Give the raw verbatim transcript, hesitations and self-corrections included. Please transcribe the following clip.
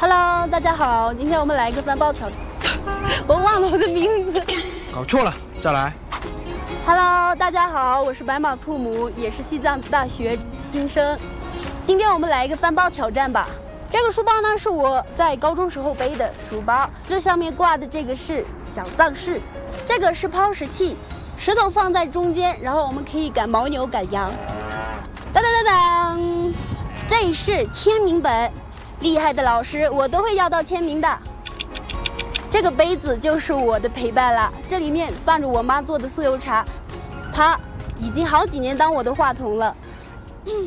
Hello， 大家好，今天我们来一个翻爆挑战。我忘了我的名字。 搞错了，再来。 Hello， 大家好，我是白马醋母，也是西藏大学新生。今天我们来一个翻包挑战吧。这个书包呢是我在高中时候背的书包，这上面挂的这个是小藏式，这个是抛石器，石头放在中间，然后我们可以赶牦牛、赶羊。当当当当，这是签名本，厉害的老师我都会要到签名的。这个杯子就是我的陪伴了，这里面放着我妈做的酥油茶，她已经好几年当我的话筒了。